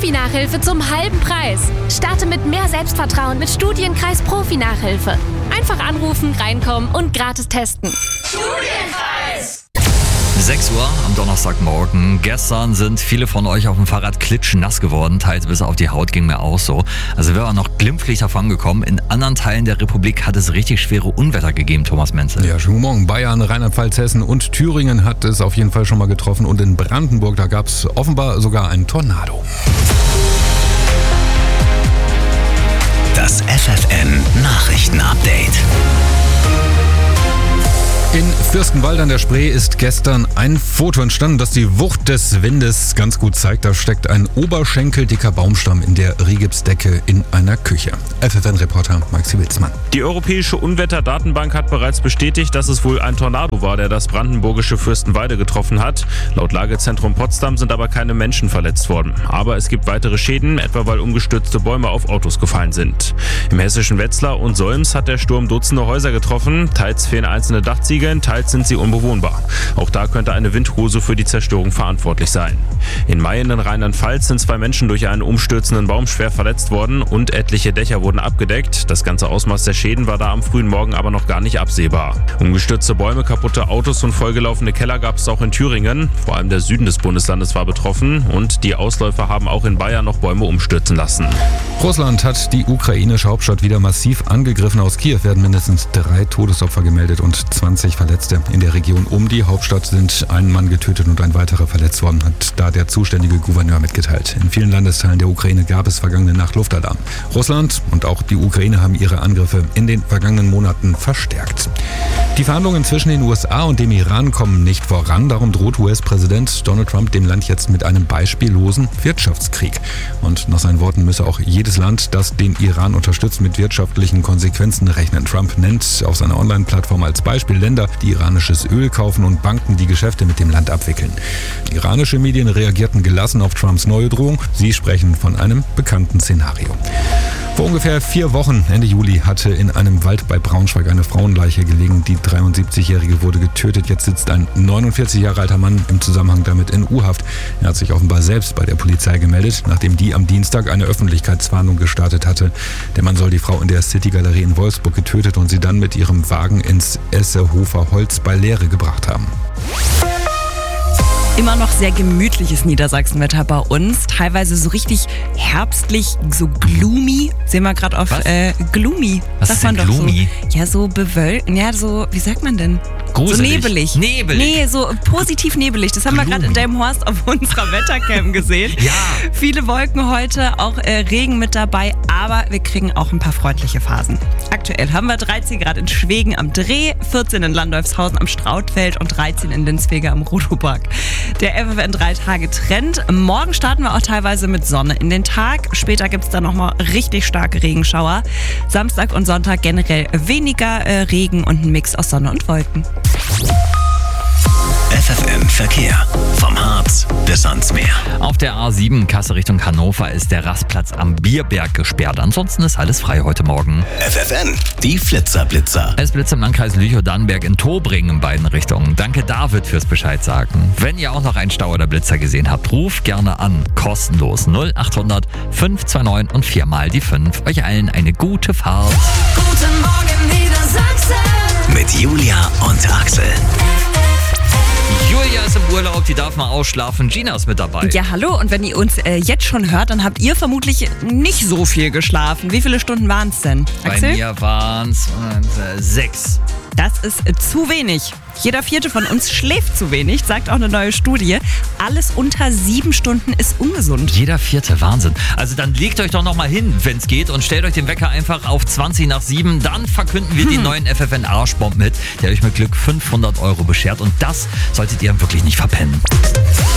Profi-Nachhilfe zum halben Preis. Starte mit mehr Selbstvertrauen mit Studienkreis Profi-Nachhilfe. Einfach anrufen, reinkommen und gratis testen. Studienkreis! 6 Uhr am Donnerstagmorgen. Gestern sind viele von euch auf dem Fahrrad klitschnass geworden, teils bis auf die Haut, ging mir auch so. Also wir waren noch glimpflich davon gekommen. In anderen Teilen der Republik hat es richtig schwere Unwetter gegeben, Thomas Menzel. Ja, schönen Morgen. Bayern, Rheinland-Pfalz, Hessen und Thüringen hat es auf jeden Fall schon mal getroffen. Und in Brandenburg, da gab es offenbar sogar einen Tornado. Das FFN-Nachrichten-Update. In Fürstenwald an der Spree ist gestern ein Foto entstanden, das die Wucht des Windes ganz gut zeigt. Da steckt ein oberschenkeldicker Baumstamm in der Rigipsdecke in einer Küche. FFN-Reporter Maxi Wilsmann. Die Europäische Unwetterdatenbank hat bereits bestätigt, dass es wohl ein Tornado war, der das brandenburgische Fürstenwalde getroffen hat. Laut Lagezentrum Potsdam sind aber keine Menschen verletzt worden. Aber es gibt weitere Schäden, etwa weil umgestürzte Bäume auf Autos gefallen sind. Im hessischen Wetzlar und Solms hat der Sturm Dutzende Häuser getroffen. Teils fehlen einzelne Dachziegel, teils sind sie unbewohnbar. Auch da könnte eine Windhose für die Zerstörung verantwortlich sein. In Mayen in Rheinland-Pfalz sind 2 Menschen durch einen umstürzenden Baum schwer verletzt worden und etliche Dächer wurden abgedeckt. Das ganze Ausmaß der Schäden war da am frühen Morgen aber noch gar nicht absehbar. Umgestürzte Bäume, kaputte Autos und vollgelaufene Keller gab es auch in Thüringen. Vor allem der Süden des Bundeslandes war betroffen und die Ausläufer haben auch in Bayern noch Bäume umstürzen lassen. Russland hat die ukrainische Hauptstadt wieder massiv angegriffen. Aus Kiew werden mindestens 3 Todesopfer gemeldet und 20 Verletzte. In der Region um die Hauptstadt sind ein Mann getötet und ein weiterer verletzt worden, hat da der zuständige Gouverneur mitgeteilt. In vielen Landesteilen der Ukraine gab es vergangene Nacht Luftalarm. Russland und auch die Ukraine haben ihre Angriffe in den vergangenen Monaten verstärkt. Die Verhandlungen zwischen den USA und dem Iran kommen nicht voran. Darum droht US-Präsident Donald Trump dem Land jetzt mit einem beispiellosen Wirtschaftskrieg. Und nach seinen Worten müsse auch jedes Land, das den Iran unterstützt, mit wirtschaftlichen Konsequenzen rechnen. Trump nennt auf seiner Online-Plattform als Beispiel Länder, die iranisches Öl kaufen und Banken, die Geschäfte mit dem Land abwickeln. Iranische Medien reagierten gelassen auf Trumps neue Drohung. Sie sprechen von einem bekannten Szenario. Vor ungefähr 4 Wochen, Ende Juli, hatte in einem Wald bei Braunschweig eine Frauenleiche gelegen. Die 73-Jährige wurde getötet. Jetzt sitzt ein 49 Jahre alter Mann im Zusammenhang damit in U-Haft. Er hat sich offenbar selbst bei der Polizei gemeldet, nachdem die am Dienstag eine Öffentlichkeitsfahndung gestartet hatte. Der Mann soll die Frau in der City-Galerie in Wolfsburg getötet und sie dann mit ihrem Wagen ins Essehofer Holz bei Leere gebracht haben. Immer noch sehr gemütliches Niedersachsenwetter bei uns. Teilweise so richtig herbstlich, so gloomy. Sehen wir gerade auf gloomy. Was ist denn gloomy? So. Ja, so bewölkt. Ja, so, wie sagt man denn? Gruselig. So nebelig. Nee, so positiv nebelig. Das haben wir gerade in Delmenhorst auf unserer Wettercam gesehen. Ja. Viele Wolken heute, auch Regen mit dabei, aber wir kriegen auch ein paar freundliche Phasen. Aktuell haben wir 13 Grad in Schwegen am Dreh, 14 in Landolfshausen am Strautfeld und 13 in Linswege am Rodoberg. Der FFN 3 Tage Trend. Morgen starten wir auch teilweise mit Sonne in den Tag. Später gibt es dann nochmal richtig starke Regenschauer. Samstag und Sonntag generell weniger Regen und ein Mix aus Sonne und Wolken. FFN Verkehr. Vom Harz bis ans Meer. Auf der A7 Kassel Richtung Hannover ist der Rastplatz am Bierberg gesperrt. Ansonsten ist alles frei heute Morgen. FFN, die Flitzer. Es blitzt im Landkreis Lüchow-Dannenberg in Tobringen in beiden Richtungen. Danke David fürs Bescheid sagen. Wenn ihr auch noch einen Stau oder Blitzer gesehen habt, ruft gerne an. Kostenlos 0800 529 und 4 mal die 5. Euch allen eine gute Fahrt. Guten Morgen Niedersachsen. Mit Julia und Axel. Julia ist im Urlaub, die darf mal ausschlafen. Gina ist mit dabei. Ja, hallo. Und wenn ihr uns jetzt schon hört, dann habt ihr vermutlich nicht so viel geschlafen. Wie viele Stunden waren es denn, Axel? Bei mir waren es 6. Das ist zu wenig. Jeder 4. von uns schläft zu wenig, sagt auch eine neue Studie. Alles unter 7 Stunden ist ungesund. Jeder 4. Wahnsinn. Also dann legt euch doch noch mal hin, wenn es geht, und stellt euch den Wecker einfach auf 20 nach 7. Dann verkünden wir den neuen FFN Arschbomb mit, der euch mit Glück 500 € beschert. Und das solltet ihr wirklich nicht verpennen.